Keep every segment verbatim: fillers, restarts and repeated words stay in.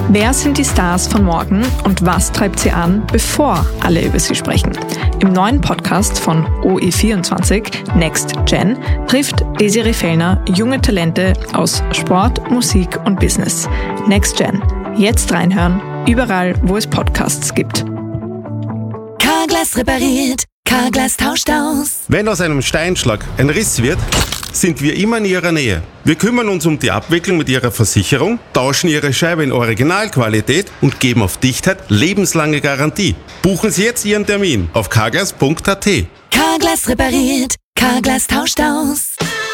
Wer sind die Stars von morgen und was treibt sie an, bevor alle über sie sprechen? Im neuen Podcast von O E vierundzwanzig, Next Gen, trifft Desiree Fellner junge Talente aus Sport, Musik und Business. Next Gen. Jetzt reinhören, überall, wo es Podcasts gibt. Carglass repariert, Carglass tauscht aus. Wenn aus einem Steinschlag ein Riss wird, sind wir immer in Ihrer Nähe. Wir kümmern uns um die Abwicklung mit Ihrer Versicherung, tauschen Ihre Scheibe in Originalqualität und geben auf Dichtheit lebenslange Garantie. Buchen Sie jetzt Ihren Termin auf carglass punkt a t. Carglass repariert, Carglass tauscht aus.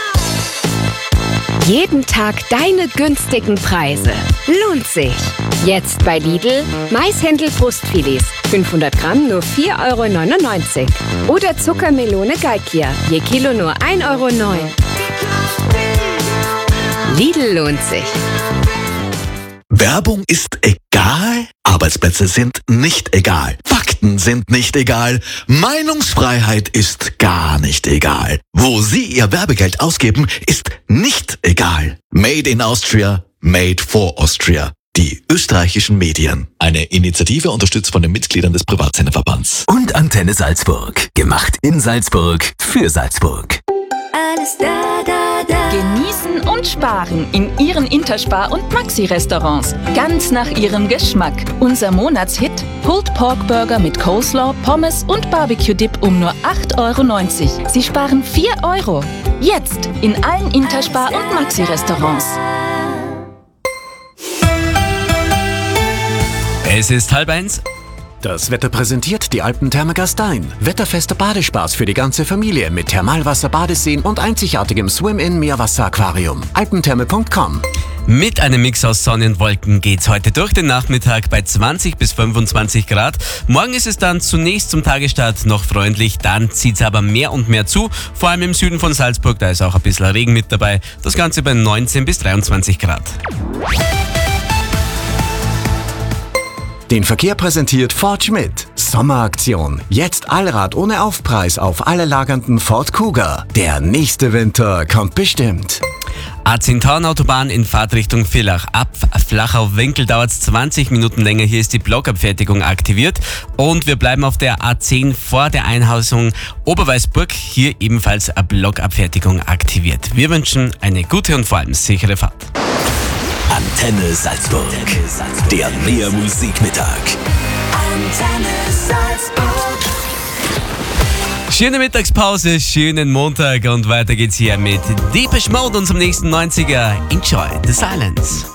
Jeden Tag deine günstigen Preise. Lohnt sich. Jetzt bei Lidl Maishändel Brustfilets. fünfhundert Gramm nur vier Euro neunundneunzig. Oder Zuckermelone Galkia. Je Kilo nur ein Euro neun. Lidl lohnt sich. Werbung ist egal, Arbeitsplätze sind nicht egal, Fakten sind nicht egal, Meinungsfreiheit ist gar nicht egal. Wo Sie Ihr Werbegeld ausgeben, ist nicht egal. Made in Austria, made for Austria. Die österreichischen Medien. Eine Initiative unterstützt von den Mitgliedern des Privatsenderverbands. Und Antenne Salzburg. Gemacht in Salzburg für Salzburg. Alles da, da, da. Genießen und sparen in Ihren Interspar- und Maxi-Restaurants. Ganz nach Ihrem Geschmack. Unser Monatshit: Pulled Pork Burger mit Coleslaw, Pommes und Barbecue-Dip um nur acht Euro neunzig. Sie sparen vier Euro. Jetzt in allen Interspar- und Maxi-Restaurants. Es ist halb eins. Das Wetter präsentiert die Alpentherme Gastein. Wetterfester Badespaß für die ganze Familie mit Thermalwasser, Badeseen und einzigartigem Swim-In-Meerwasser-Aquarium. alpentherme punkt com. Mit einem Mix aus Sonne und Wolken geht's heute durch den Nachmittag bei zwanzig bis fünfundzwanzig Grad. Morgen ist es dann zunächst zum Tagesstart noch freundlich, dann zieht's aber mehr und mehr zu. Vor allem im Süden von Salzburg, da ist auch ein bisschen Regen mit dabei. Das Ganze bei neunzehn bis dreiundzwanzig Grad. Den Verkehr präsentiert Ford Schmidt. Sommeraktion. Jetzt Allrad ohne Aufpreis auf alle lagernden Ford Kuga. Der nächste Winter kommt bestimmt. A zehn Autobahn in Fahrtrichtung Villach. Ab Flachau-Winkel dauert es zwanzig Minuten länger. Hier ist die Blockabfertigung aktiviert. Und wir bleiben auf der A zehn vor der Einhausung Oberweißburg. Hier ebenfalls eine Blockabfertigung aktiviert. Wir wünschen eine gute und vor allem sichere Fahrt. Antenne Salzburg. Der Mehr Musikmittag. Antenne Salzburg. Schöne Mittagspause, schönen Montag und weiter geht's hier mit Depeche Mode und zum nächsten neunziger. Enjoy the silence.